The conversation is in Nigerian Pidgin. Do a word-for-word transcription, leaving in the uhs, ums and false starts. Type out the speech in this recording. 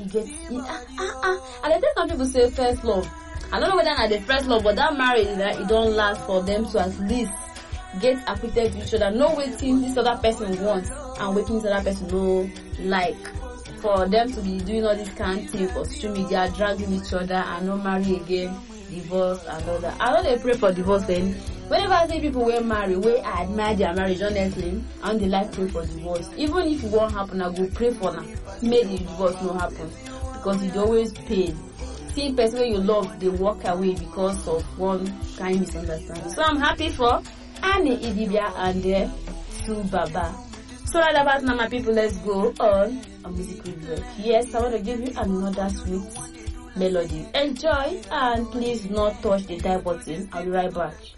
get it. Ah, ah, ah. And I think some people say first love. I don't know whether not the first love, but that marriage that it don't last for them to at least get acquainted to each other, know waiting this other person wants and waiting this other person no like. For them to be doing all this kind of thing for social media, dragging each other and not marry again, divorce and all that. I know they pray for divorce then. Whenever I see people were married, where I admire their marriage, honestly, and they like pray for divorce. Even if it won't happen, I go pray for them. Make the divorce not happen. Because it always pain. Seeing person you love, they walk away because of one kind of misunderstanding. So I'm happy for Annie Idibia and uh, Sue Baba. So right about now, my people, let's go on a musical break. Yes, I want to give you another sweet melody. Enjoy and please not touch the dial button. I'll be right back.